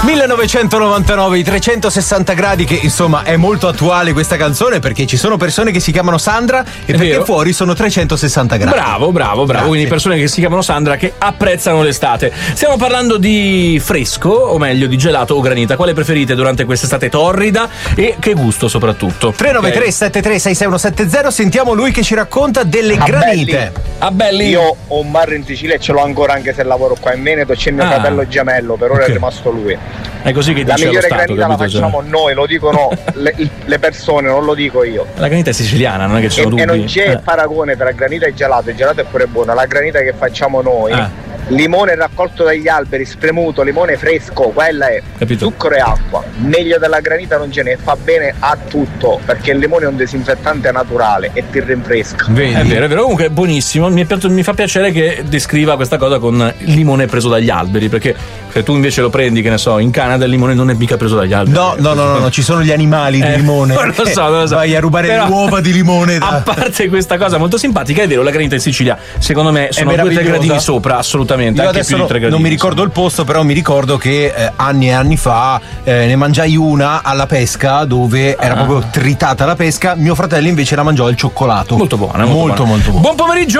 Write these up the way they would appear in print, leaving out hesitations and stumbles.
1999, i 360 gradi, che insomma è molto attuale questa canzone perché ci sono persone che si chiamano Sandra e perché vero. fuori sono 360 gradi. Bravo. Quindi persone che si chiamano Sandra che apprezzano l'estate. Stiamo parlando di fresco, o meglio di gelato o granita. Quale preferite durante quest'estate torrida e che gusto soprattutto? 393 73 66170. Sentiamo lui che ci racconta delle granite. Belli. Io ho un bar in Sicilia e ce l'ho ancora anche se lavoro qua in Veneto. C'è mio fratello gemello, per ora è rimasto lui. È così che la dice migliore lo Stato, granita la capito? facciamo noi, lo dicono le persone, non lo dico io. La granita è siciliana, non è che ci sono dubbi. E non c'è paragone tra granita e gelato. Il gelato è pure buono. La granita che facciamo noi, limone raccolto dagli alberi, spremuto, limone fresco, quella è zucchero e acqua. Meglio della granita non ce n'è, fa bene a tutto perché il limone è un disinfettante naturale e ti rinfresca. Vedi? È vero, comunque è buonissimo. Mi fa piacere che descriva questa cosa con il limone preso dagli alberi, perché se tu invece lo prendi, che ne so, in Canada il limone non è mica preso dagli alberi. No, ci sono gli animali di limone. Non lo so. Vai a rubare le uova di limone. A parte questa cosa molto simpatica, è vero, la granita in Sicilia secondo me sono 2-3 gradini sopra, assolutamente. Io anche adesso più di 3 gradini. non mi ricordo il posto, però mi ricordo che anni e anni fa ne mangiai una alla pesca dove era proprio tritata la pesca. Mio fratello invece la mangiò al cioccolato. Molto buona, molto buona. Buon pomeriggio!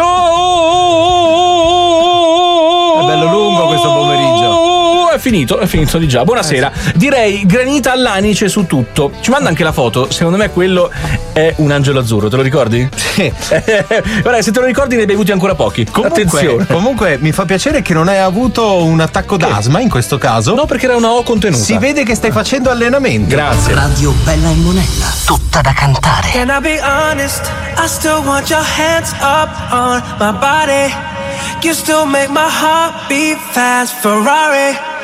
È bello lungo questo pomeriggio. È finito di già. Buonasera. Direi granita all'anice su tutto. Ci manda anche la foto. Secondo me quello è un angelo azzurro, te lo ricordi? Sì. Guarda, se te lo ricordi ne hai bevuti ancora pochi. Attenzione. Comunque mi fa piacere che non hai avuto un attacco d'asma in questo caso. No, perché era una O contenuta. Si vede che stai facendo allenamento. Grazie. Radio Bella e Monella, tutta da cantare. Can I be honest? I still want your hands up on my body. You still make my heart beat fast, Ferrari.